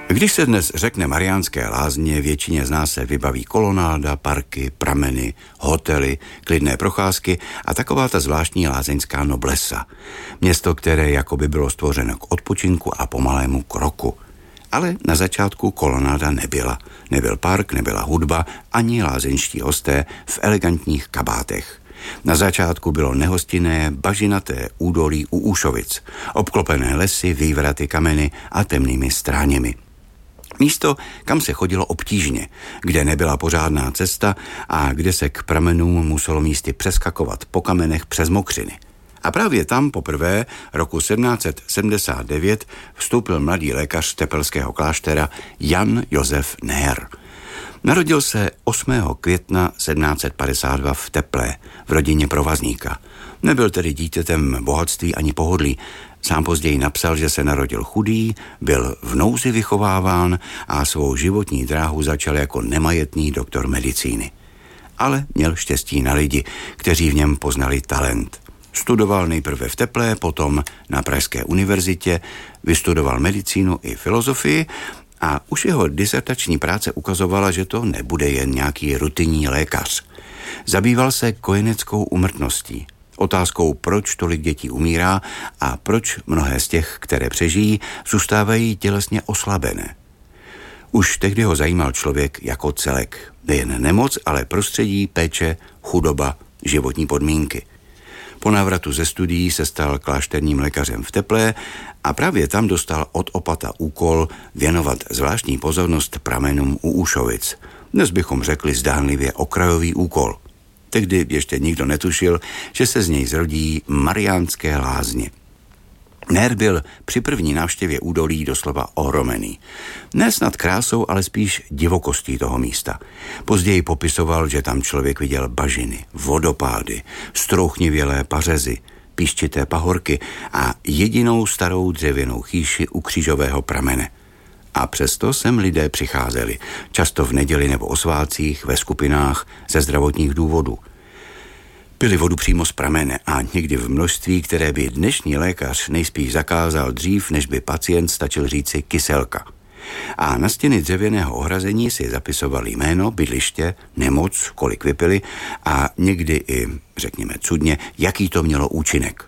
Když se dnes řekne Mariánské Lázně, většině z nás se vybaví kolonáda, parky, prameny, hotely, klidné procházky a taková ta zvláštní lázeňská noblesa. Město, které jakoby bylo stvořeno k odpočinku a pomalému kroku. Ale na začátku kolonáda nebyla. Nebyl park, nebyla hudba, ani lázeňští hosté v elegantních kabátech. Na začátku bylo nehostinné, bažinaté údolí u Úšovic, obklopené lesy, vývraty, kameny a temnými stráněmi. Místo, kam se chodilo obtížně, kde nebyla pořádná cesta a kde se k pramenům muselo místy přeskakovat po kamenech přes mokřiny. A právě tam poprvé roku 1779 vstoupil mladý lékař tepelského kláštera Jan Josef Nér. Narodil se 8. května 1752 v Teplé, v rodině provazníka. Nebyl tedy dítětem bohatství ani pohodlí. Sám později napsal, že se narodil chudý, byl v nouzi vychováván a svou životní dráhu začal jako nemajetný doktor medicíny. Ale měl štěstí na lidi, kteří v něm poznali talent. Studoval nejprve v Teplé, potom na Pražské univerzitě, vystudoval medicínu i filozofii a už jeho disertační práce ukazovala, že to nebude jen nějaký rutinní lékař. Zabýval se kojeneckou úmrtností, otázkou, proč tolik dětí umírá a proč mnohé z těch, které přežijí, zůstávají tělesně oslabené. Už tehdy ho zajímal člověk jako celek. Nejen nemoc, ale prostředí, péče, chudoba, životní podmínky. Po návratu ze studií se stal klášterním lékařem v Teplé a právě tam dostal od opata úkol věnovat zvláštní pozornost pramenům u Úšovic. Dnes bychom řekli zdánlivě okrajový úkol. Tehdy ještě nikdo netušil, že se z něj zrodí Mariánské Lázně. Nér byl při první návštěvě údolí doslova ohromený. Ne snad krásou, ale spíš divokostí toho místa. Později popisoval, že tam člověk viděl bažiny, vodopády, strouchnivělé pařezy, píščité pahorky a jedinou starou dřevěnou chýši u křížového pramene. A přesto sem lidé přicházeli, často v neděli nebo o svátcích, ve skupinách, ze zdravotních důvodů. Pili vodu přímo z pramene a někdy v množství, které by dnešní lékař nejspíš zakázal dřív, než by pacient stačil říci kyselka. A na stěny dřevěného ohrazení si zapisovali jméno, bydliště, nemoc, kolik vypili a někdy i, řekněme cudně, jaký to mělo účinek.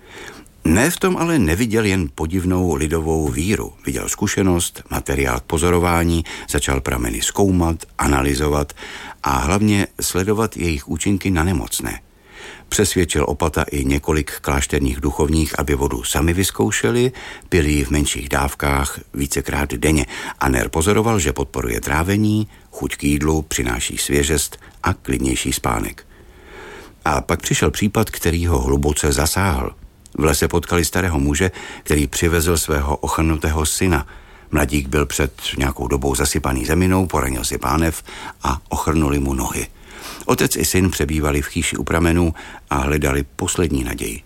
Ne v tom ale neviděl jen podivnou lidovou víru. Viděl zkušenost, materiál k pozorování, začal prameny zkoumat, analyzovat a hlavně sledovat jejich účinky na nemocné. Přesvědčil opata i několik klášterních duchovních, aby vodu sami vyzkoušeli, pili ji v menších dávkách vícekrát denně a Nér pozoroval, že podporuje trávení, chuť k jídlu, přináší svěžest a klidnější spánek. A pak přišel případ, který ho hluboce zasáhl. V lese potkali starého muže, který přivezl svého ochrnutého syna. Mladík byl před nějakou dobou zasypaný zeminou, poranil si pánev a ochrnuli mu nohy. Otec i syn přebývali v chýši u pramenů a hledali poslední naději.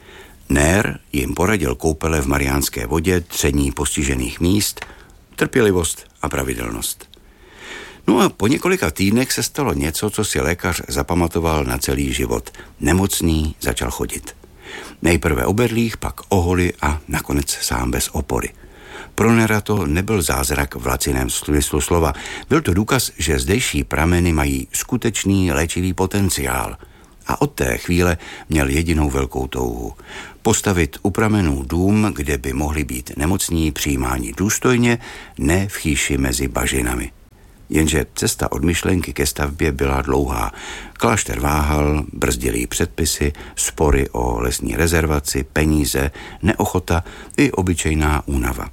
Nér jim poradil koupele v Mariánské vodě, tření postižených míst, trpělivost a pravidelnost. No a po několika týdnech se stalo něco, co si lékař zapamatoval na celý život. Nemocný začal chodit. Nejprve o berlích, pak o holi a nakonec sám bez opory. Pro Néra to nebyl zázrak v laciném smyslu slova. Byl to důkaz, že zdejší prameny mají skutečný léčivý potenciál. A od té chvíle měl jedinou velkou touhu. Postavit u pramenů dům, kde by mohli být nemocní přijímáni důstojně, ne v chýši mezi bažinami. Jenže cesta od myšlenky ke stavbě byla dlouhá. Klášter váhal, brzdili předpisy, spory o lesní rezervaci, peníze, neochota i obyčejná únava.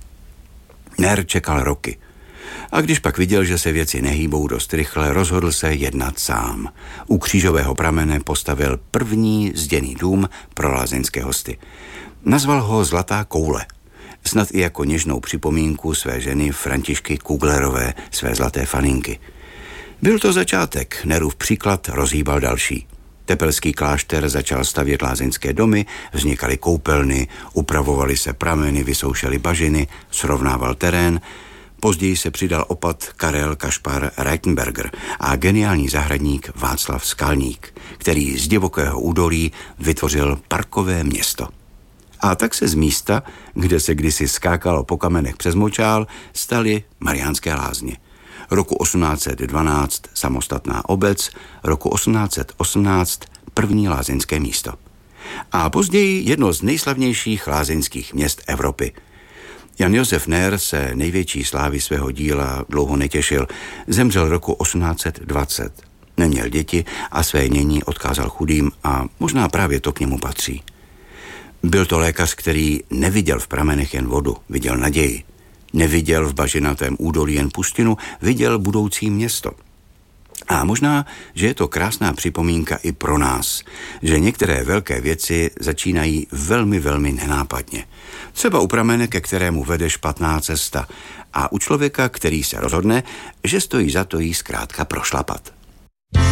Nér čekal roky. A když pak viděl, že se věci nehýbou dost rychle, rozhodl se jednat sám. U křížového pramene postavil první zděný dům pro lázeňské hosty. Nazval ho Zlatá koule. Snad i jako něžnou připomínku své ženy Františky Kuglerové, své zlaté faninky. Byl to začátek, Nérův příklad rozhýbal další. Tepelský klášter začal stavět lázeňské domy, vznikaly koupelny, upravovaly se prameny, vysoušely bažiny, srovnával terén. Později se přidal opat Karel Kašpar Reichenberger a geniální zahradník Václav Skalník, který z divokého údolí vytvořil parkové město. A tak se z místa, kde se kdysi skákalo po kamenech přes močál, staly Mariánské Lázně. Roku 1812 samostatná obec, roku 1818 první lázeňské místo. A později jedno z nejslavnějších lázeňských měst Evropy. Jan Josef Nér se největší slávy svého díla dlouho netěšil. Zemřel roku 1820. Neměl děti a své jmění odkázal chudým a možná právě to k němu patří. Byl to lékař, který neviděl v pramenech jen vodu, viděl naději. Neviděl v bažinatém údolí jen pustinu, viděl budoucí město. A možná, že je to krásná připomínka i pro nás, že některé velké věci začínají velmi, velmi nenápadně. Třeba u pramene, ke kterému vede špatná cesta, a u člověka, který se rozhodne, že stojí za to jí zkrátka prošlapat.